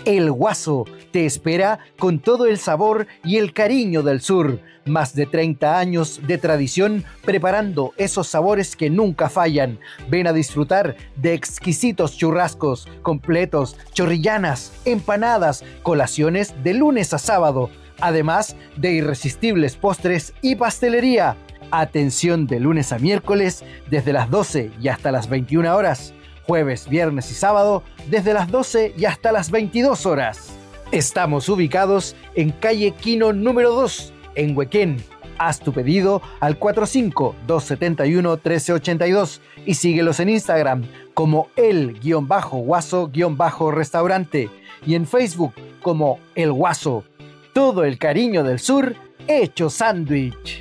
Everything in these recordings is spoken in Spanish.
El Guaso te espera con todo el sabor y el cariño del sur. Más de 30 años de tradición preparando esos sabores que nunca fallan. Ven a disfrutar de exquisitos churrascos, completos, chorrillanas, empanadas, colaciones de lunes a sábado. Además de irresistibles postres y pastelería. Atención de lunes a miércoles desde las 12 y hasta las 21 horas. Jueves, viernes y sábado desde las 12 y hasta las 22 horas. Estamos ubicados en calle Quino número 2, en Huequén. Haz tu pedido al 45-271-1382 y síguelos en Instagram como el-guaso-restaurante y en Facebook como El Guaso. Todo el cariño del sur hecho sándwich.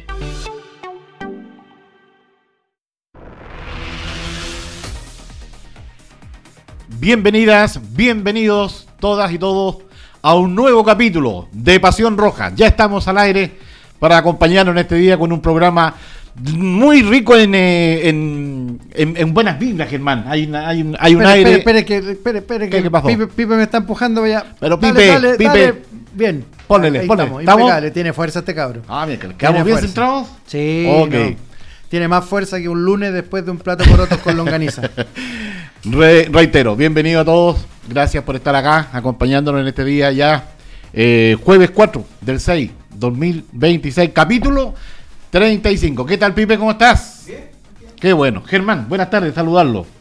Bienvenidas, bienvenidos todas y todos a un nuevo capítulo de Pasión Roja. Ya estamos al aire para acompañarnos en este día con un programa muy rico en buenas vibras, Germán. Hay un aire. Espere, ¿Qué pasó? Pipe me está empujando ya. Pero Pipe. Bien. Ponle. Estamos. Impecable, tiene fuerza este cabro. Bien, ¿quedamos bien centrados? Sí. Ok. No. Tiene más fuerza que un lunes después de un plato de porotos con longaniza. Reitero, bienvenido a todos. Gracias por estar acá, acompañándonos en este día ya. Jueves 4 del 6, 2026, capítulo 35. ¿Qué tal, Pipe? ¿Cómo estás? Bien. Qué bueno. Germán, buenas tardes, saludarlo.